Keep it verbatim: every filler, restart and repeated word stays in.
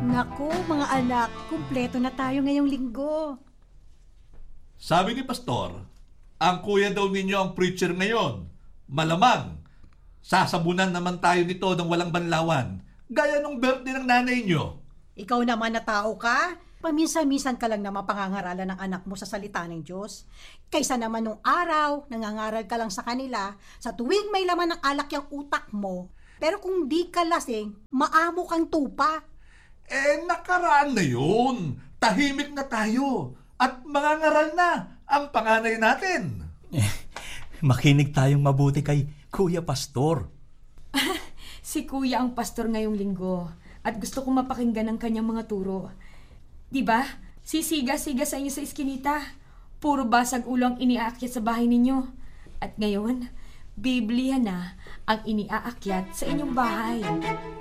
Naku, mga anak, kumpleto na tayo ngayong linggo. Sabi ni Pastor, ang kuya daw ninyo ang preacher ngayon. Malamang, sasabunan naman tayo nito ng walang banlawan. Gaya nung birthday ng nanay nyo. Ikaw naman na tao ka, paminsan-minsan ka lang naman pangangaralan ng anak mo sa salita ng Diyos. Kaysa naman nung araw, nangangaral ka lang sa kanila, sa tuwing may laman ng alak yung utak mo. Pero kung di ka lasing, maamo kang tupa. Eh, nakaraan na yun. Tahimik na tayo. At mangangaral na ang panganay natin. Eh, makinig tayong mabuti kay Kuya Pastor. Si Kuya ang pastor ngayong linggo at gusto kong mapakinggan ang kanyang mga turo. Diba? Sisiga-siga sa inyo sa iskinita. Puro basag ulo ang iniaakyat sa bahay ninyo. At ngayon, Biblia na ang iniaakyat sa inyong bahay.